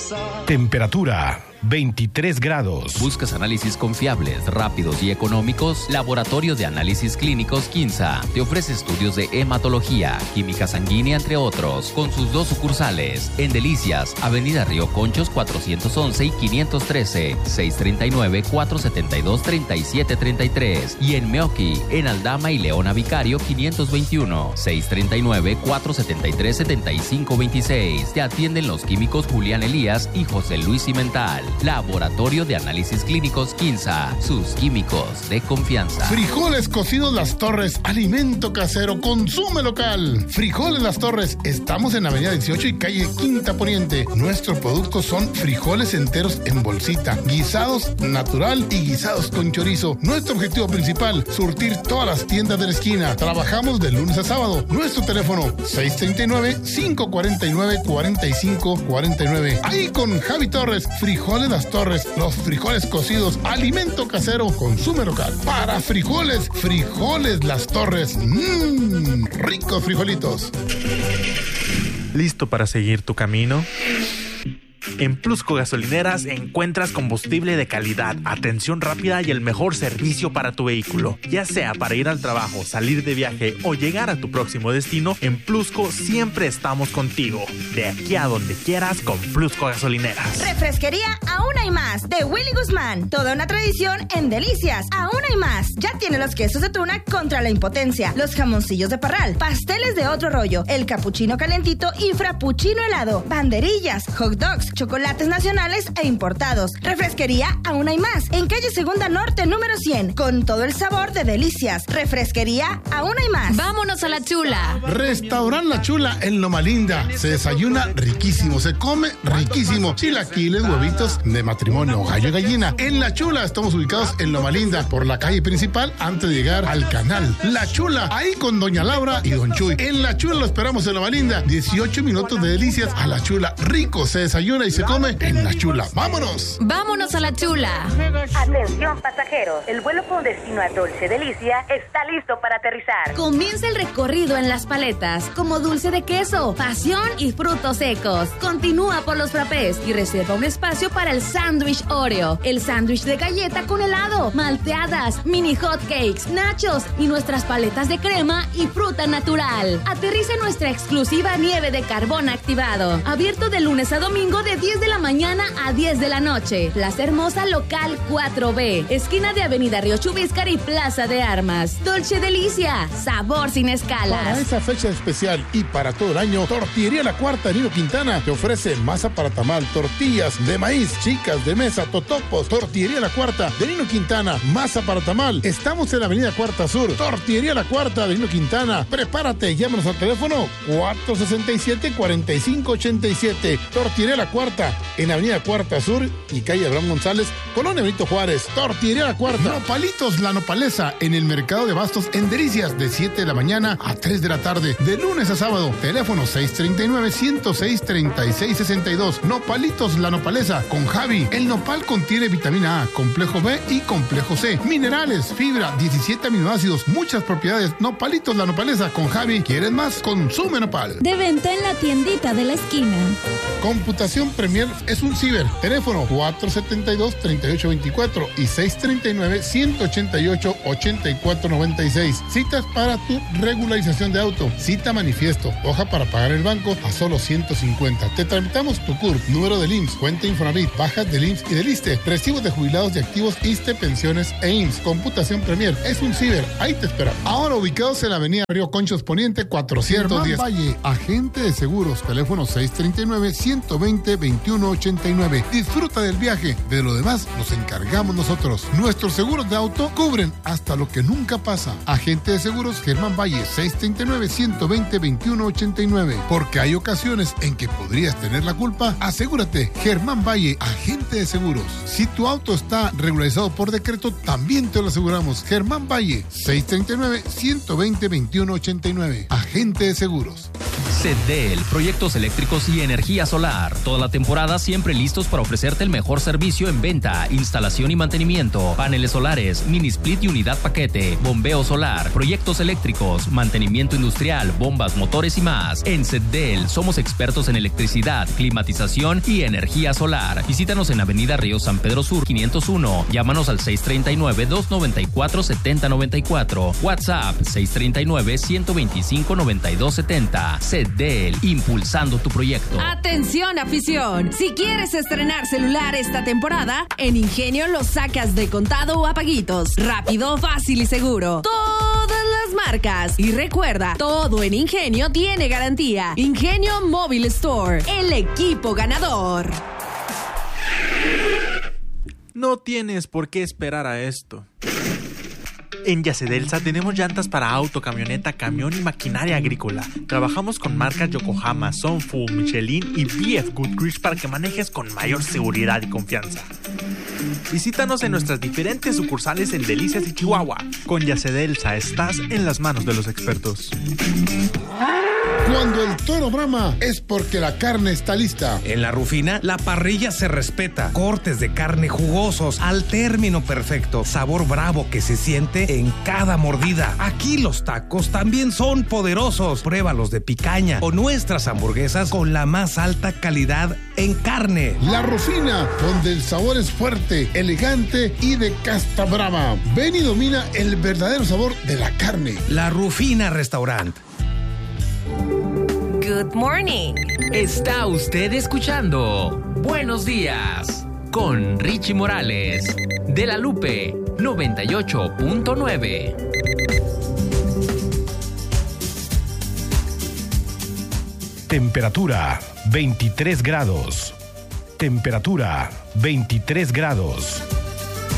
Temperatura 23 grados. ¿Buscas análisis confiables, rápidos y económicos? Laboratorio de Análisis Clínicos Quinza te ofrece estudios de hematología, química sanguínea, entre otros, con sus 2 sucursales en Delicias, Avenida Río Conchos 411 y 513, 639-472-3733, y en Meoqui, en Aldama y Leona Vicario 521, 639-473-7526. Te atienden los químicos Julián Elías y José Luis Cimental. Laboratorio de Análisis Clínicos Quinza, sus químicos de confianza. Frijoles cocidos Las Torres, alimento casero, consume local. Frijoles Las Torres, estamos en Avenida 18 y calle Quinta Poniente. Nuestros productos son frijoles enteros en bolsita, guisados natural y guisados con chorizo. Nuestro objetivo principal, surtir todas las tiendas de la esquina. Trabajamos de lunes a sábado. Nuestro teléfono 639-549-4549. Ahí con Javi Torres, Frijoles Las Torres, los frijoles cocidos, alimento casero, consume local. Para frijoles Las Torres, ricos frijolitos. ¿Listo para seguir tu camino? En Plusco Gasolineras encuentras combustible de calidad, atención rápida y el mejor servicio para tu vehículo. Ya sea para ir al trabajo, salir de viaje o llegar a tu próximo destino, en Plusco siempre estamos contigo. De aquí a donde quieras con Plusco Gasolineras. Refresquería Aún Hay Más de Willy Guzmán. Toda una tradición en Delicias. Aún hay más. Ya tiene los quesos de tuna contra la impotencia, los jamoncillos de Parral, pasteles de otro rollo, el capuchino calentito y frappuccino helado, banderillas, hot dogs, chocolates nacionales e importados. Refresquería Aún Hay Más, en calle Segunda Norte, número 100, con todo el sabor de Delicias. Refresquería Aún Hay Más. Vámonos a La Chula. Restaurant La Chula en Loma Linda. Se desayuna riquísimo, se come riquísimo. Chilaquiles, huevitos de matrimonio, gallo y gallina. En La Chula estamos ubicados en Loma Linda, por la calle principal, antes de llegar al canal. La Chula, ahí con Doña Laura y Don Chuy. En La Chula lo esperamos en Loma Linda. 18 minutos de Delicias a La Chula. Rico, se desayuna y se come en La Chula. ¡Vámonos! ¡Vámonos a La Chula! Atención pasajeros, el vuelo con destino a Dolce Delicia está listo para aterrizar. Comienza el recorrido en las paletas, como dulce de queso, pasión y frutos secos. Continúa por los frappés y reserva un espacio para el sándwich Oreo, el sándwich de galleta con helado, malteadas, mini hot cakes, nachos y nuestras paletas de crema y fruta natural. Aterriza en nuestra exclusiva nieve de carbón activado, abierto de lunes a domingo de 10 de la mañana a 10 de la noche. Plaza Hermosa Local 4B, esquina de Avenida Río Chubíscar y Plaza de Armas. Dolce Delicia, sabor sin escalas. Para esa fecha especial y para todo el año, Tortillería La Cuarta de Nino Quintana te ofrece masa para tamal, tortillas de maíz, chicas de mesa, totopos. Tortillería La Cuarta de Nino Quintana, masa para tamal. Estamos en la Avenida Cuarta Sur. Tortillería La Cuarta de Nino Quintana. Prepárate, llámanos al teléfono 467-4587. Tortillería La Cuarta en Avenida Cuarta Sur y calle Abraham González, Colonia Benito Juárez. Tortillería La Cuarta. Nopalitos La Nopaleza en el Mercado de Bastos en Delicias, de 7 de la mañana a 3 de la tarde, de lunes a sábado. Teléfono 639-106-3662. Nopalitos La Nopaleza con Javi. El nopal contiene vitamina A, complejo B y complejo C, minerales, fibra, 17 aminoácidos, muchas propiedades. Nopalitos La Nopaleza con Javi. ¿Quieres más? Consume nopal. De venta en la tiendita de la esquina. Computación Premier es un ciber. Teléfono 472-3824 y 639-188-8496. Citas para tu regularización de auto. Cita manifiesto. Hoja para pagar el banco a solo 150. Te tramitamos tu CURP, número del IMSS, cuenta Infonavit, bajas del IMSS y del ISSSTE, recibos de jubilados y activos ISSSTE, pensiones e IMSS. Computación Premier es un ciber. Ahí te esperamos. Ahora ubicados en la Avenida Río Conchos Poniente 410. Valle, agente de seguros. Teléfono 639-120-2189. Disfruta del viaje. De lo demás nos encargamos nosotros. Nuestros seguros de auto cubren hasta lo que nunca pasa. Agente de seguros Germán Valle, 639-120-2189. Porque hay ocasiones en que podrías tener la culpa. Asegúrate. Germán Valle, agente de seguros. Si tu auto está regularizado por decreto, también te lo aseguramos. Germán Valle, 639-120-2189. Agente de seguros. CEDEL, proyectos eléctricos y energía solar. Toda la temporada siempre listos para ofrecerte el mejor servicio en venta, instalación y mantenimiento. Paneles solares, mini split y unidad paquete, bombeo solar, proyectos eléctricos, mantenimiento industrial, bombas, motores y más. En CEDEL somos expertos en electricidad, climatización y energía solar. Visítanos en Avenida Río San Pedro Sur 501. Llámanos al 639-294-7094. WhatsApp 639-125-9270. CEDEL, impulsando tu proyecto. Atención, afición. Si quieres estrenar celular esta temporada, en Ingenio lo sacas de contado o a paguitos. Rápido, fácil y seguro. Todas las marcas. Y recuerda, todo en Ingenio tiene garantía. Ingenio Mobile Store, el equipo ganador. No tienes por qué esperar a esto. En Yacedelsa tenemos llantas para auto, camioneta, camión y maquinaria agrícola. Trabajamos con marcas Yokohama, Sunfu, Michelin y BF Goodrich para que manejes con mayor seguridad y confianza. Visítanos en nuestras diferentes sucursales en Delicias y Chihuahua. Con Yacedelsa estás en las manos de los expertos. Cuando el toro brama es porque la carne está lista. En La Rufina, la parrilla se respeta. Cortes de carne jugosos al término perfecto. Sabor bravo que se siente en cada mordida. Aquí los tacos también son poderosos. Pruébalos de picaña o nuestras hamburguesas con la más alta calidad en carne. La Rufina, donde el sabor es fuerte, elegante y de casta brava. Ven y domina el verdadero sabor de la carne. La Rufina Restaurant. Good morning. Está usted escuchando Buenos Días con Richie Morales de La Lupe 98.9. Temperatura 23 grados. Temperatura 23 grados.